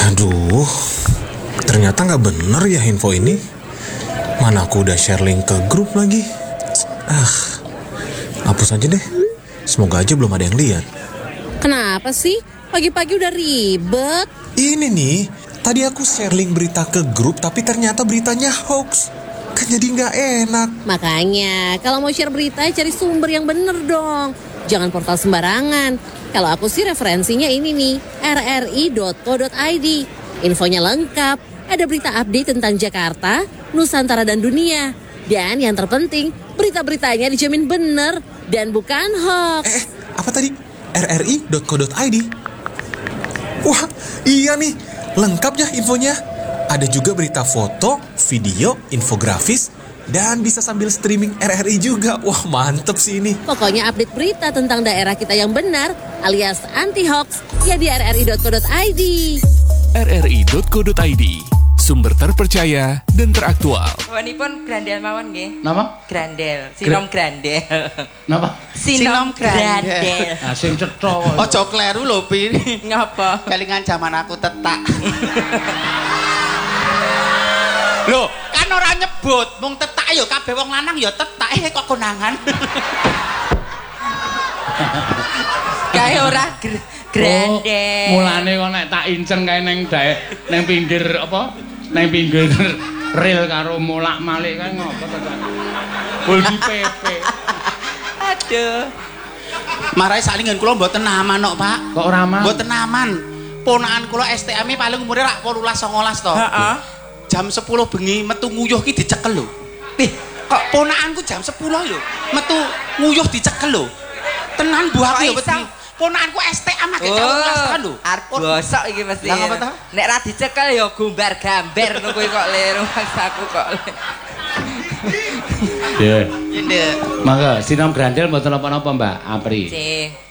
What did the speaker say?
Aduh, ternyata nggak bener ya info ini. Mana aku udah share link ke grup lagi. Hapus aja deh. Semoga aja belum ada yang lihat. Kenapa sih? Pagi-pagi udah ribet. Ini nih, tadi aku share link berita ke grup tapi ternyata beritanya hoax. Kan jadi nggak enak. Makanya, kalau mau share berita cari sumber yang bener dong. Jangan portal sembarangan. Kalau aku sih referensinya ini nih, rri.co.id. Infonya lengkap, ada berita update tentang Jakarta, Nusantara dan dunia. Dan yang terpenting, berita-beritanya dijamin bener dan bukan hoax. Apa tadi? rri.co.id. Wah, iya nih, lengkap ya infonya. Ada juga berita foto, video, infografis, dan bisa sambil streaming RRI juga. Wah, mantep sih ini. Pokoknya update berita tentang daerah kita yang benar alias anti-hoax ya di rri.co.id. rri.co.id, sumber terpercaya dan teraktual. Wanipun Grandel mawon nggih. Napa? Grandel, Sinom Grandel. Napa? Sinom Grandel. Ah sing cetha. Aja kleru lho, Pi. Ngapa? Kelingan zaman aku tetak. Loh, kan ora nyebut, mung tetak ya kabeh wong lanang ya tetak kok konangan. Kae ora Grandel. Mulane kok nek tak inceng kae ning pinggir apa? Ning pinggir rel karo molak-malik kae ngopo to, Cak? Buldi pepe. Aduh. Marai salingan kula mboten aman kok, Pak. Kok ora aman? Mboten aman. Ponakan kula STM paling umure rak 18 19 to. Heeh. Jam 10 bengi metu nguyuh ki dicekel lho. Kok ponakanku jam 10 lho, metu nguyuh dicekel lho. Tenan Bu aku ya wedi. Ponakanku STM agek jam 12 lho. Arep bosok iki mesti. Lah ngapa to? Nek ra dicekel ya gumbar gambar ngono kuwi kok liru maksaku kok. Ya. Ndek. Mangga Sinom Grandel mboten napa-napa, Mbak Apri. Nggih.